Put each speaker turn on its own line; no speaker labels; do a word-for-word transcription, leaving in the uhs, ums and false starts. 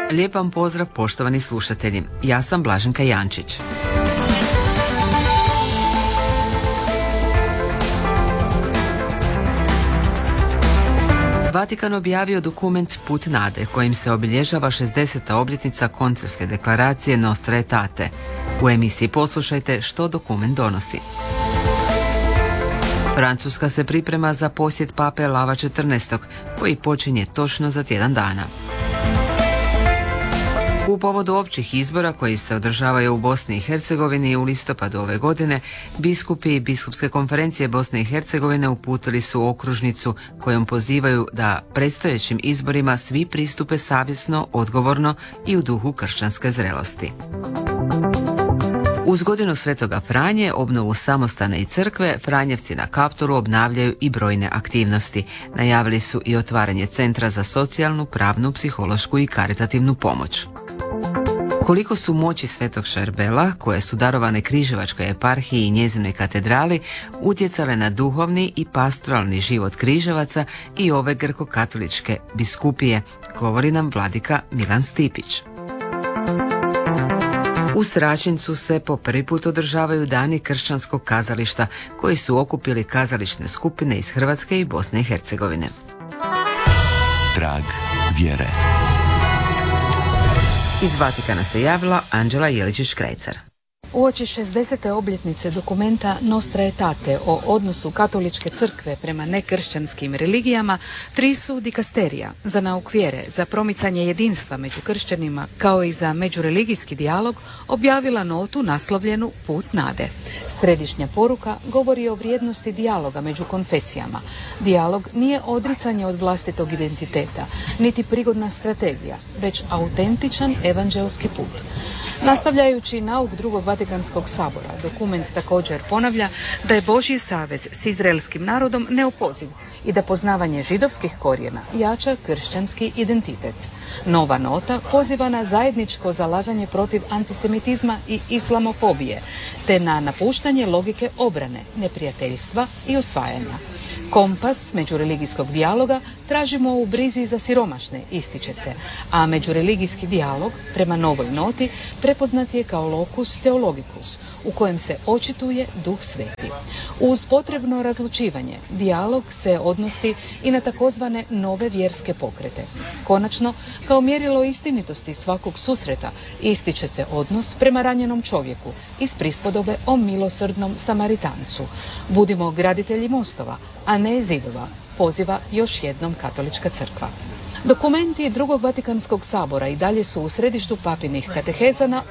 Lijep vam pozdrav, poštovani slušatelji. Ja sam Blaženka Jančić. Vatikan objavio dokument Put nade, kojim se obilježava šezdeseta obljetnica Koncilske deklaracije Nostra Aetate. U emisiji poslušajte što dokument donosi. Francuska se priprema za posjet pape Lava četrnaestog, koji počinje točno za tjedan dana. U povodu općih izbora koji se održavaju u Bosni i Hercegovini u listopadu ove godine, biskupi i biskupske konferencije Bosne i Hercegovine uputili su okružnicu kojom pozivaju da predstojećim izborima svi pristupe savjesno, odgovorno i u duhu kršćanske zrelosti. Uz godinu Svetoga Franje, obnovu samostana i crkve, Franjevci na Kaptolu obnavljaju i brojne aktivnosti. Najavili su i otvaranje Centra za socijalnu, pravnu, psihološku i karitativnu pomoć. Koliko su moći Svetog Šerbela, koje su darovane Križevačkoj eparhiji i njezinoj katedrali, utjecale na duhovni i pastoralni život Križevaca i ove grko-katoličke biskupije, govori nam vladika Milan Stipić. U Sračincu se po prvi put održavaju dani kršćanskog kazališta, koji su okupili kazališne skupine iz Hrvatske i Bosne i Hercegovine.
Trag vjere.
Iz Vatikana se javila Anđela Jeličić-Krajcar.
Uoči šezdesete obljetnice dokumenta Nostra Aetate o odnosu katoličke crkve prema nekršćanskim religijama, tri su dikasterija za nauk vjere, za promicanje jedinstva među kršćanima, kao i za međureligijski dijalog, objavila notu naslovljenu Put nade. Središnja poruka govori o vrijednosti dijaloga među konfesijama. Dijalog nije odricanje od vlastitog identiteta, niti prigodna strategija, već autentičan evanđelski put. Nastavljajući nauk drugog Vatikanskog sabora, dokument također ponavlja da je Božji savez s izraelskim narodom neopoziv i da poznavanje židovskih korijena jača kršćanski identitet. Nova nota poziva na zajedničko zalaganje protiv antisemitizma i islamofobije, te na napuštanje logike obrane, neprijateljstva i osvajanja. Kompas međureligijskog dijaloga tražimo u brizi za siromašne, ističe se, a međureligijski dijalog, prema novoj noti, prepoznat je kao locus theologicus, u kojem se očituje Duh Sveti. Uz potrebno razlučivanje, dijalog se odnosi i na takozvane nove vjerske pokrete. Konačno, kao mjerilo istinitosti svakog susreta, ističe se odnos prema ranjenom čovjeku iz prispodobe o milosrdnom Samaritancu. Budimo graditelji mostova, a ne zidova, poziva još jednom Katolička crkva. Dokumenti drugog Vatikanskog sabora i dalje su u središtu papinih kateheza na